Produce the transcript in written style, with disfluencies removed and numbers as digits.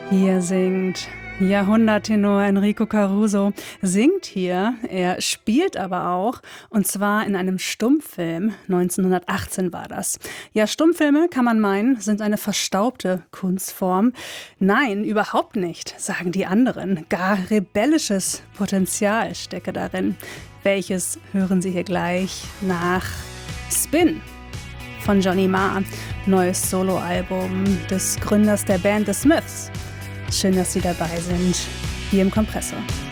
Hier singt Jahrhunderttenor Enrico Caruso, singt hier, er spielt aber auch, und zwar in einem Stummfilm, 1918 war das. Ja, Stummfilme, kann man meinen, sind eine verstaubte Kunstform. Nein, überhaupt nicht, sagen die anderen. Gar rebellisches Potenzial stecke darin. Welches hören Sie hier gleich nach Spin von Johnny Marr, neues Soloalbum des Gründers der Band The Smiths. Schön, dass Sie dabei sind, hier im Kompressor.